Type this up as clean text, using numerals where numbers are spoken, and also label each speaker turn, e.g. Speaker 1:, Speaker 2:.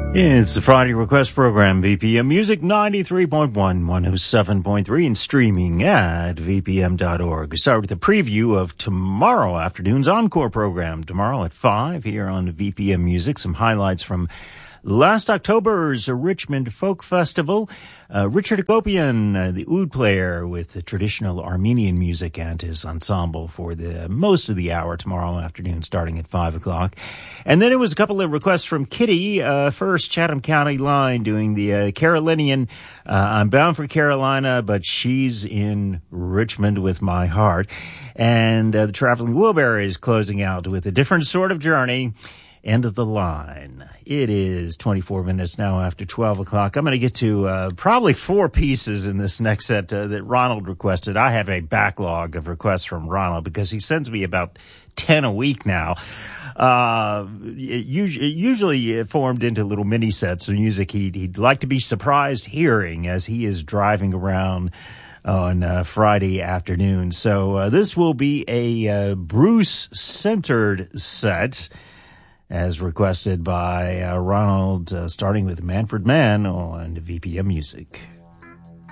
Speaker 1: It's the Friday Request Program, VPM Music 93.1, 107.3, and streaming at vpm.org. We start with a preview of tomorrow afternoon's Encore program. Tomorrow at 5 here on VPM Music. Some highlights from last October's Richmond Folk Festival. Richard Agopian, the oud player with the traditional Armenian music and his ensemble for the most of the hour tomorrow afternoon starting at 5 o'clock. And then it was a couple of requests from Kitty, first Chatham County line doing the Carolinian. I'm bound for Carolina, but she's in Richmond with my heart. And the Traveling Wilburys closing out with a different sort of journey. End of the line. It is 24 minutes now after 12 o'clock. I'm going to get to probably 4 pieces in this next set that Ronald requested. I have a backlog of requests from Ronald because he sends me about 10 a week now. Usually formed into little mini sets of music he'd like to be surprised hearing as he is driving around on Friday afternoon. So this will be a Bruce-centered set, as requested by Ronald, starting with Manfred Mann on VPM Music.